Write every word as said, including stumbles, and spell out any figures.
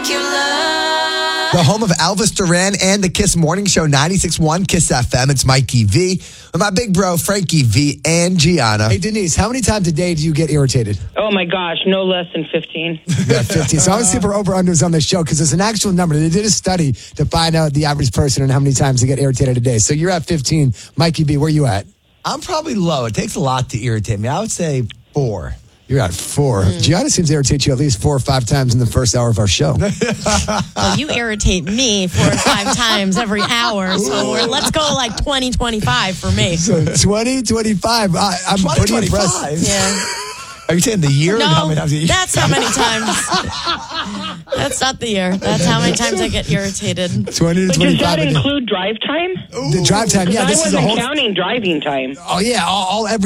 you love. The home of Elvis Duran and the Kiss Morning Show, ninety-six point one Kiss F M. It's Mikey V with my big bro, Frankie V and Gianna. Hey, Denise, how many times a day do you get irritated? Oh, my gosh, no less than fifteen. Yeah, fifteen. So I was super over-unders on this show because there's an actual number. They did a study to find out the average person and how many times they get irritated a day. So you're at fifteen. Mikey B, where you at? I'm probably low. It takes a lot to irritate me. I would say four. You're at four. Mm. Gianna seems to irritate you at least four or five times in the first hour of our show. Well, you irritate me four or five times every hour. So we're, let's go like twenty, twenty-five for me. So twenty, twenty-five. I, I'm twenty, pretty impressed. Yeah. Are you saying the year? No, and how many times a year? that's how many times. That's not the year. That's how many times I get irritated. twenty to But does twenty-five. that include drive time? The drive time, yeah. I This is a wasn't whole. counting driving time. Oh, yeah. All, all every.